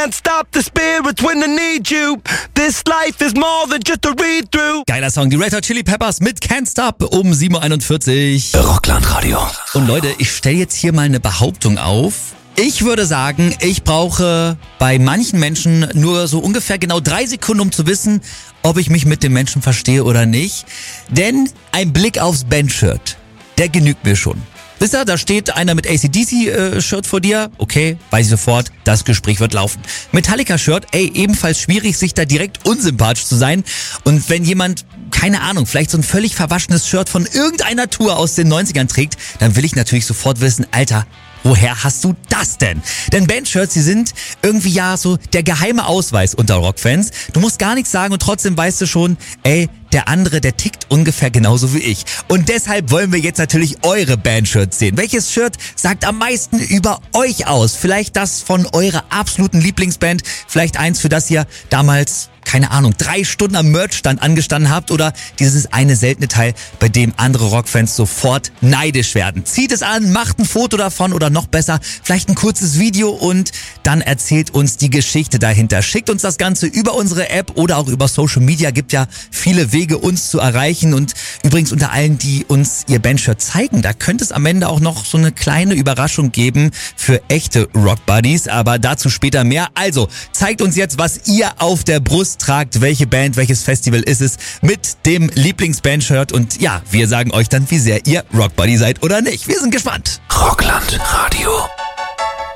can't stop the spirits when they need you. This life is more than just a read-through. Geiler Song, die Red Hot Chili Peppers mit Can't Stop um 7.41 Uhr. Rockland-Radio. Und Leute, ich stelle jetzt hier mal eine Behauptung auf. Ich würde sagen, ich brauche bei manchen Menschen nur so ungefähr genau 3 Sekunden, um zu wissen, ob ich mich mit dem Menschen verstehe oder nicht. Denn ein Blick aufs Bandshirt, der genügt mir schon. Wisst ihr, da steht einer mit AC/DC-Shirt vor dir. Okay, weiß ich sofort, das Gespräch wird laufen. Metallica-Shirt, ebenfalls schwierig, sich da direkt unsympathisch zu sein. Und wenn jemand, keine Ahnung, vielleicht so ein völlig verwaschenes Shirt von irgendeiner Tour aus den 90ern trägt, dann will ich natürlich sofort wissen, Alter, woher hast du das denn? Denn Bandshirts, die sind irgendwie ja so der geheime Ausweis unter Rockfans. Du musst gar nichts sagen und trotzdem weißt du schon, der andere, der tickt ungefähr genauso wie ich. Und deshalb wollen wir jetzt natürlich eure Bandshirts sehen. Welches Shirt sagt am meisten über euch aus? Vielleicht das von eurer absoluten Lieblingsband, vielleicht eins, für das ihr damals, keine Ahnung, 3 Stunden am Merchstand angestanden habt oder dieses eine seltene Teil, bei dem andere Rockfans sofort neidisch werden. Zieht es an, macht ein Foto davon oder noch besser, vielleicht ein kurzes Video und dann erzählt uns die Geschichte dahinter. Schickt uns das Ganze über unsere App oder auch über Social Media. Gibt ja viele Wege, uns zu erreichen. Und übrigens unter allen, die uns ihr Bandshirt zeigen, da könnte es am Ende auch noch so eine kleine Überraschung geben für echte Rockbuddies. Aber dazu später mehr. Also, zeigt uns jetzt, was ihr auf der Brust tragt, welche Band, welches Festival ist es mit dem Lieblingsbandshirt und ja, wir sagen euch dann, wie sehr ihr Rockbuddy seid oder nicht. Wir sind gespannt. Rockland-Radio.